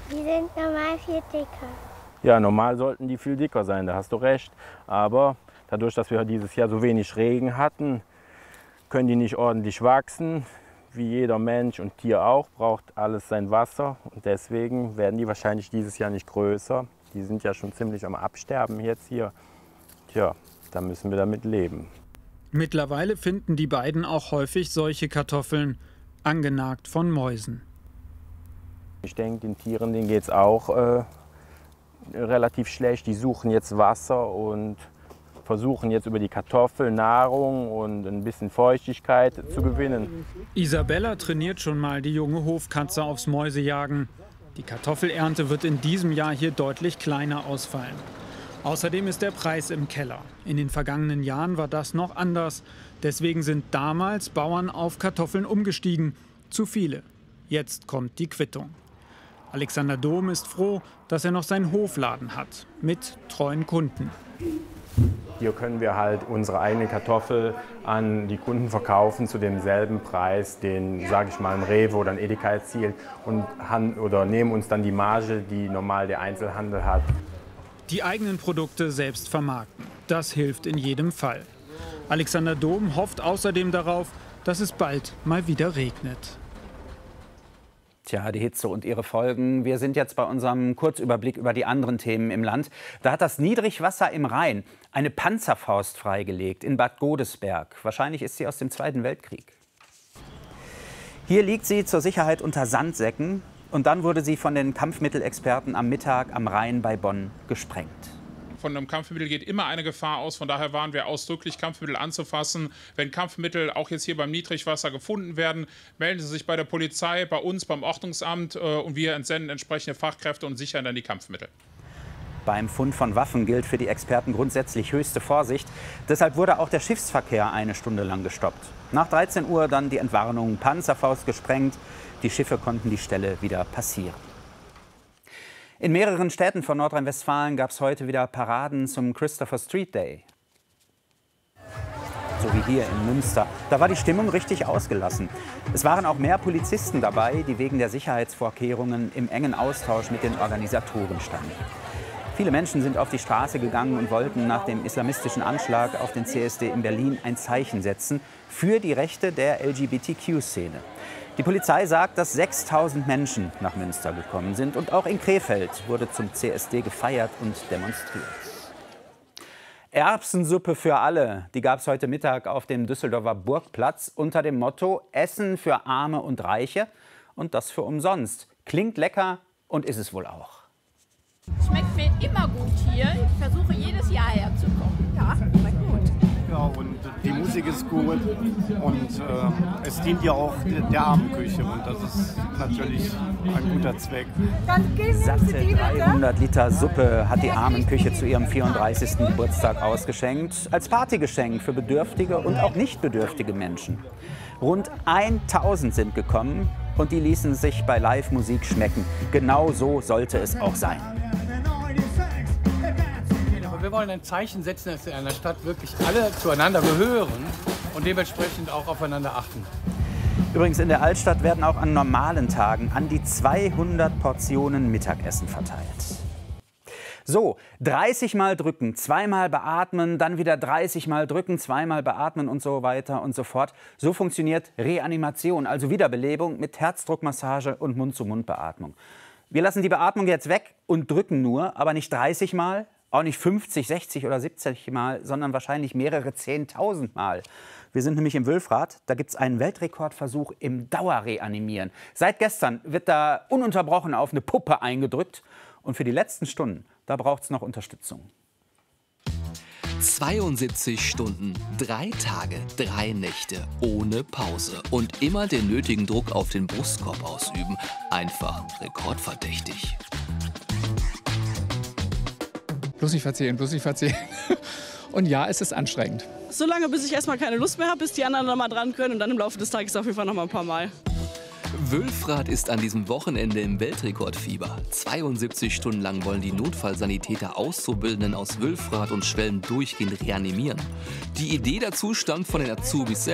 Die sind normal viel dicker. Ja, normal sollten die viel dicker sein, da hast du recht. Aber dadurch, dass wir dieses Jahr so wenig Regen hatten, können die nicht ordentlich wachsen. Wie jeder Mensch und Tier auch, braucht alles sein Wasser. Und deswegen werden die wahrscheinlich dieses Jahr nicht größer. Die sind ja schon ziemlich am Absterben jetzt hier. Tja, da müssen wir damit leben. Mittlerweile finden die beiden auch häufig solche Kartoffeln, angenagt von Mäusen. Ich denke, den Tieren geht es auch relativ schlecht. Die suchen jetzt Wasser und versuchen jetzt über die Kartoffel Nahrung und ein bisschen Feuchtigkeit zu gewinnen. Isabella trainiert schon mal die junge Hofkatze aufs Mäusejagen. Die Kartoffelernte wird in diesem Jahr hier deutlich kleiner ausfallen. Außerdem ist der Preis im Keller. In den vergangenen Jahren war das noch anders. Deswegen sind damals Bauern auf Kartoffeln umgestiegen. Zu viele. Jetzt kommt die Quittung. Alexander Dom ist froh, dass er noch seinen Hofladen hat, mit treuen Kunden. Hier können wir halt unsere eigene Kartoffel an die Kunden verkaufen zu demselben Preis, den, sage ich mal, ein Rewe oder ein Edeka erzielt und nehmen uns dann die Marge, die normal der Einzelhandel hat. Die eigenen Produkte selbst vermarkten, das hilft in jedem Fall. Alexander Dom hofft außerdem darauf, dass es bald mal wieder regnet. Tja, die Hitze und ihre Folgen. Wir sind jetzt bei unserem Kurzüberblick über die anderen Themen im Land. Da hat das Niedrigwasser im Rhein eine Panzerfaust freigelegt in Bad Godesberg. Wahrscheinlich ist sie aus dem Zweiten Weltkrieg. Hier liegt sie zur Sicherheit unter Sandsäcken. Und dann wurde sie von den Kampfmittelexperten am Mittag am Rhein bei Bonn gesprengt. Von einem Kampfmittel geht immer eine Gefahr aus. Von daher waren wir ausdrücklich, Kampfmittel anzufassen. Wenn Kampfmittel auch jetzt hier beim Niedrigwasser gefunden werden, melden Sie sich bei der Polizei, bei uns, beim Ordnungsamt und wir entsenden entsprechende Fachkräfte und sichern dann die Kampfmittel. Beim Fund von Waffen gilt für die Experten grundsätzlich höchste Vorsicht. Deshalb wurde auch der Schiffsverkehr eine Stunde lang gestoppt. Nach 13 Uhr dann die Entwarnung, Panzerfaust gesprengt. Die Schiffe konnten die Stelle wieder passieren. In mehreren Städten von Nordrhein-Westfalen gab es heute wieder Paraden zum Christopher Street Day. So wie hier in Münster. Da war die Stimmung richtig ausgelassen. Es waren auch mehr Polizisten dabei, die wegen der Sicherheitsvorkehrungen im engen Austausch mit den Organisatoren standen. Viele Menschen sind auf die Straße gegangen und wollten nach dem islamistischen Anschlag auf den CSD in Berlin ein Zeichen setzen für die Rechte der LGBTQ-Szene. Die Polizei sagt, dass 6.000 Menschen nach Münster gekommen sind. Und auch in Krefeld wurde zum CSD gefeiert und demonstriert. Erbsensuppe für alle, die gab es heute Mittag auf dem Düsseldorfer Burgplatz unter dem Motto Essen für Arme und Reiche und das für umsonst. Klingt lecker und ist es wohl auch. Schmeckt mir immer gut hier. Ich versuche jedes Jahr herzukommen. Ja, schmeckt gut. Ja, und die Musik ist gut und es dient ja auch der Armenküche und das ist natürlich ein guter Zweck. Satte 300 Liter Suppe hat die Armenküche zu ihrem 34. Geburtstag ausgeschenkt. Als Partygeschenk für bedürftige und auch nicht bedürftige Menschen. Rund 1000 sind gekommen und die ließen sich bei Live-Musik schmecken. Genau so sollte es auch sein. Wir wollen ein Zeichen setzen, dass in einer Stadt wirklich alle zueinander gehören und dementsprechend auch aufeinander achten. Übrigens, in der Altstadt werden auch an normalen Tagen an die 200 Portionen Mittagessen verteilt. So, 30 Mal drücken, 2-mal beatmen, dann wieder 30 Mal drücken, 2-mal beatmen und so weiter und so fort. So funktioniert Reanimation, also Wiederbelebung mit Herzdruckmassage und Mund-zu-Mund-Beatmung. Wir lassen die Beatmung jetzt weg und drücken nur, aber nicht 30 Mal. Auch nicht 50, 60 oder 70 Mal, sondern wahrscheinlich mehrere 10.000 Mal. Wir sind nämlich im Wülfrath. Da gibt es einen Weltrekordversuch im Dauerreanimieren. Seit gestern wird da ununterbrochen auf eine Puppe eingedrückt. Und für die letzten Stunden, da braucht es noch Unterstützung. 72 Stunden, 3 Tage, 3 Nächte, ohne Pause. Und immer den nötigen Druck auf den Brustkorb ausüben. Einfach rekordverdächtig. Bloß nicht verzählen, bloß nicht verzählen. Und ja, es ist anstrengend. Solange, bis ich erstmal keine Lust mehr habe, bis die anderen noch mal dran können und dann im Laufe des Tages auf jeden Fall noch mal ein paar Mal. Wülfrath ist an diesem Wochenende im Weltrekordfieber. 72 Stunden lang wollen die Notfallsanitäter Auszubildenden aus Wülfrath und Schwelm durchgehend reanimieren. Die Idee dazu stammt von den Azubis selbst.